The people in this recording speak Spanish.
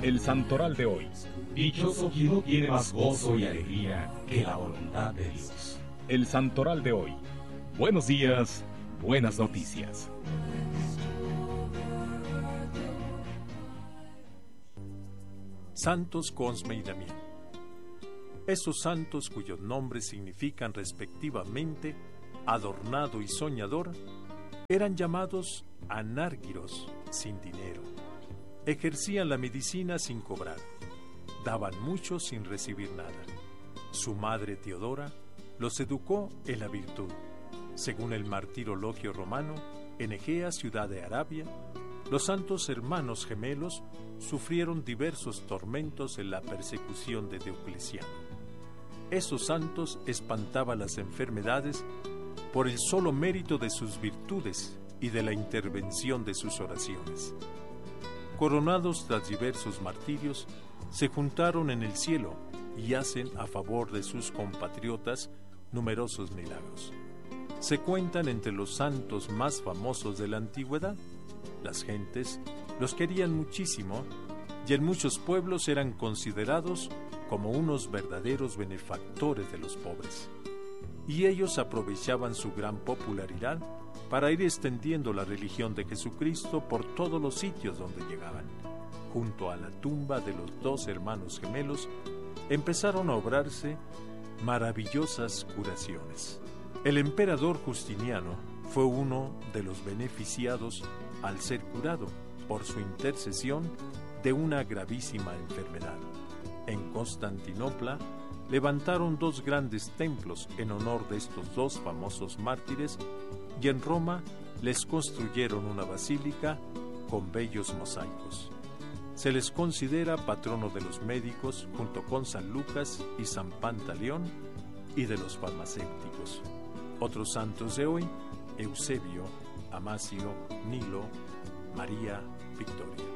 El santoral de hoy. Dichoso quien no tiene más gozo y alegría que la voluntad de Dios. El santoral de hoy. Buenos días, buenas noticias. Santos Cosme y Damián. Esos santos cuyos nombres significan respectivamente adornado y soñador, eran llamados anárgiros sin dinero. Ejercían la medicina sin cobrar. Daban mucho sin recibir nada. Su madre Teodora los educó en la virtud. Según el martirologio romano, en Egea, ciudad de Arabia, los santos hermanos gemelos sufrieron diversos tormentos en la persecución de Diocleciano. Esos santos espantaban las enfermedades por el solo mérito de sus virtudes y de la intervención de sus oraciones. Coronados tras diversos martirios, se juntaron en el cielo y hacen a favor de sus compatriotas numerosos milagros. Se cuentan entre los santos más famosos de la antigüedad. Las gentes los querían muchísimo y en muchos pueblos eran considerados como unos verdaderos benefactores de los pobres. Y ellos aprovechaban su gran popularidad para ir extendiendo la religión de Jesucristo por todos los sitios donde llegaban. Junto a la tumba de los dos hermanos gemelos empezaron a obrarse maravillosas curaciones. El emperador Justiniano fue uno de los beneficiados al ser curado por su intercesión de una gravísima enfermedad. En Constantinopla levantaron dos grandes templos en honor de estos dos famosos mártires y en Roma les construyeron una basílica con bellos mosaicos. Se les considera patrono de los médicos junto con San Lucas y San Pantaleón y de los farmacéuticos. Otros santos de hoy: Eusebio, Amasio, Nilo, María Victoria.